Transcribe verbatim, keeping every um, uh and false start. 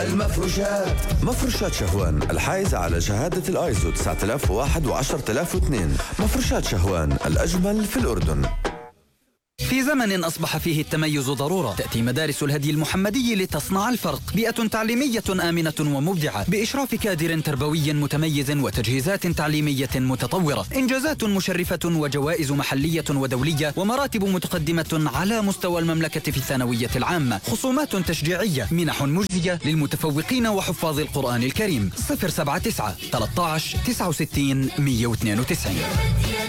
المفروشات. مفروشات شهوان الحائزة على شهادة الآيزو تسعة آلاف وواحد وعشرة آلاف واثنين. مفروشات شهوان الأجمل في الأردن. في زمن أصبح فيه التميز ضرورة، تأتي مدارس الهدي المحمدي لتصنع الفرق. بيئة تعليمية آمنة ومبدعة بإشراف كادر تربوي متميز وتجهيزات تعليمية متطورة، إنجازات مشرفة وجوائز محلية ودولية ومراتب متقدمة على مستوى المملكة في الثانوية العامة، خصومات تشجيعية، منح مجزية للمتفوقين وحفاظ القرآن الكريم. صفر سبعة تسعة ثلاثة عشر تسعة وستين مئة واثنين وتسعين.